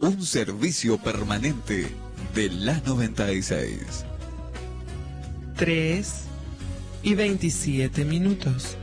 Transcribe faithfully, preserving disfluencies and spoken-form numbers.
un servicio permanente de la noventa y seis. tres y veintisiete minutos.